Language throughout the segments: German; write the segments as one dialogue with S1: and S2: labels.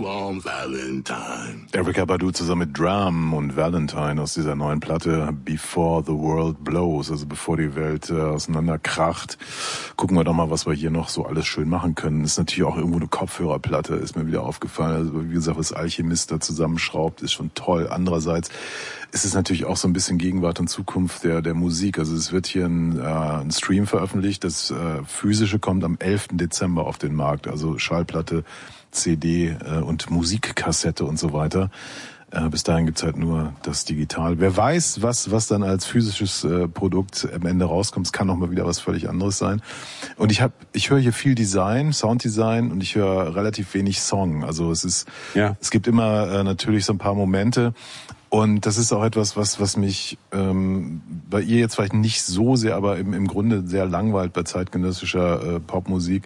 S1: on Valentine.
S2: Erykah Badu zusammen mit Drum und Valentine aus dieser neuen Platte Before the World Blows, also bevor die Welt auseinanderkracht. Gucken wir doch mal, was wir hier noch so alles schön machen können. Ist natürlich auch irgendwo eine Kopfhörerplatte, ist mir wieder aufgefallen. Also wie gesagt, was Alchemist da zusammenschraubt, ist schon toll. Andererseits ist es natürlich auch so ein bisschen Gegenwart und Zukunft der Musik. Also es wird hier ein Stream veröffentlicht. Das physische kommt am 11. Dezember auf den Markt. Also Schallplatte, CD und Musikkassette und so weiter. Bis dahin gibt's halt nur das Digital. Wer weiß, was dann als physisches Produkt am Ende rauskommt. Es kann auch mal wieder was völlig anderes sein. Und ich höre hier viel Design, Sounddesign, und ich höre relativ wenig Song. Also es gibt immer natürlich so ein paar Momente. Und das ist auch etwas, was mich bei ihr jetzt vielleicht nicht so sehr, aber im Grunde sehr langweilt bei zeitgenössischer Popmusik,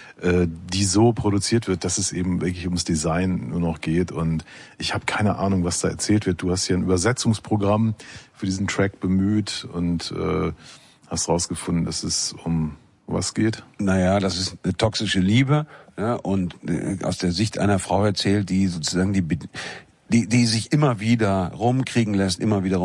S2: die so produziert wird, dass es eben wirklich ums Design nur noch geht. Und ich habe keine Ahnung, was da erzählt wird. Du hast hier ein Übersetzungsprogramm für diesen Track bemüht und hast rausgefunden, dass es um was geht?
S3: Naja, das ist eine toxische Liebe, ja, und aus der Sicht einer Frau erzählt, die sozusagen die sich immer wieder rumkriegen lässt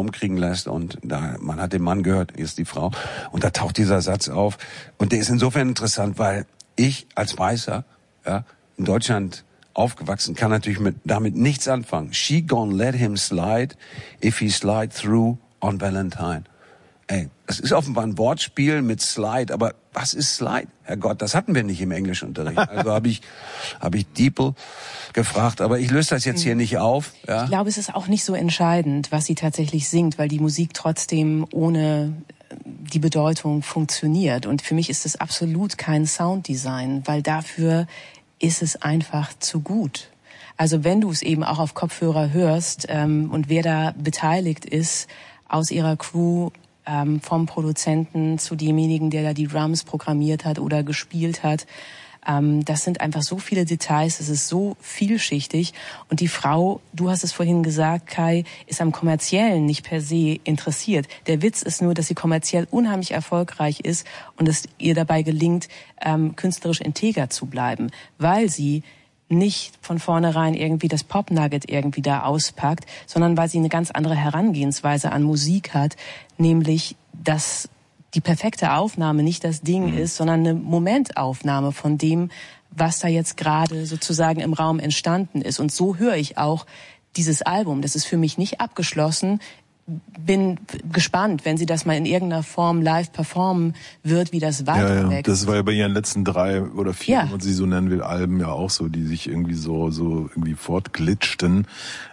S3: und da, man hat den Mann gehört, hier ist die Frau, und da taucht dieser Satz auf und der ist insofern interessant, weil ich als Weißer, ja, in Deutschland aufgewachsen, kann natürlich damit nichts anfangen. She gonna let him slide if he slide through on Valentine. Ey, das ist offenbar ein Wortspiel mit Slide, aber was ist Slide? Herrgott, das hatten wir nicht im Englischunterricht. Also habe ich Diepel gefragt, aber ich löse das jetzt hier nicht auf. Ja?
S4: Ich glaube, es ist auch nicht so entscheidend, was sie tatsächlich singt, weil die Musik trotzdem ohne die Bedeutung funktioniert. Und für mich ist es absolut kein Sounddesign, weil dafür ist es einfach zu gut. Also wenn du es eben auch auf Kopfhörer hörst und wer da beteiligt ist aus ihrer Crew, vom Produzenten zu demjenigen, der da die Drums programmiert hat oder gespielt hat. Das sind einfach so viele Details, es ist so vielschichtig. Und die Frau, du hast es vorhin gesagt, Kai, ist am Kommerziellen nicht per se interessiert. Der Witz ist nur, dass sie kommerziell unheimlich erfolgreich ist und es ihr dabei gelingt, künstlerisch integer zu bleiben, weil sie nicht von vornherein irgendwie das Pop-Nugget irgendwie da auspackt, sondern weil sie eine ganz andere Herangehensweise an Musik hat, nämlich, dass die perfekte Aufnahme nicht das Ding ist, sondern eine Momentaufnahme von dem, was da jetzt gerade sozusagen im Raum entstanden ist. Und so höre ich auch dieses Album. Das ist für mich nicht abgeschlossen. Bin gespannt, wenn sie das mal in irgendeiner Form live performen wird, wie das weiterwächst.
S2: Ja, das war ja bei ihren letzten 3 oder 4, wenn man sie so nennen will, Alben ja auch so, die sich irgendwie so irgendwie fortglitschten.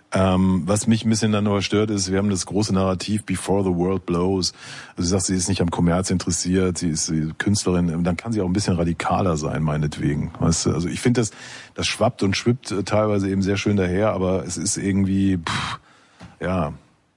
S2: Was mich ein bisschen dann aber stört, ist, wir haben das große Narrativ Before the World Blows. Also sie sagt, sie ist nicht am Kommerz interessiert, sie ist Künstlerin, dann kann sie auch ein bisschen radikaler sein, meinetwegen. Weißt du? Also ich finde, das schwappt und schwippt teilweise eben sehr schön daher, aber es ist irgendwie, ja.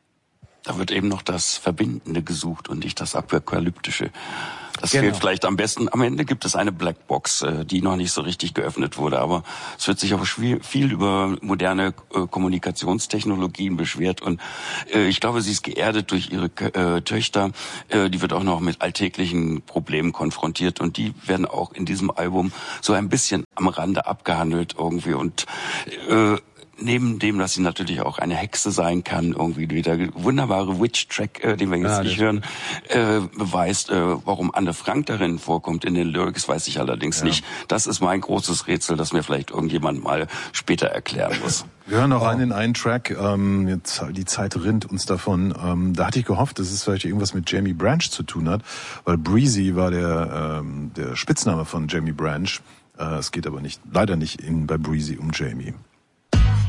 S5: Da wird eben noch das Verbindende gesucht und nicht das Apokalyptische. Das fehlt vielleicht am besten. Am Ende gibt es eine Blackbox, die noch nicht so richtig geöffnet wurde. Aber es wird sich auch viel über moderne Kommunikationstechnologien beschwert. Und ich glaube, sie ist geerdet durch ihre Töchter. Die wird auch noch mit alltäglichen Problemen konfrontiert. Und die werden auch in diesem Album so ein bisschen am Rande abgehandelt irgendwie. Und neben dem, dass sie natürlich auch eine Hexe sein kann, irgendwie der wunderbare Witch-Track, den wir jetzt nicht hören, beweist, warum Anne Frank darin vorkommt in den Lyrics, weiß ich allerdings nicht. Das ist mein großes Rätsel, das mir vielleicht irgendjemand mal später erklären muss.
S2: Wir hören noch rein in einen Track, jetzt, die Zeit rinnt uns davon. Da hatte ich gehofft, dass es vielleicht irgendwas mit Jamie Branch zu tun hat, weil Breezy war der Spitzname von Jamie Branch. Es geht aber leider nicht bei Breezy um Jamie.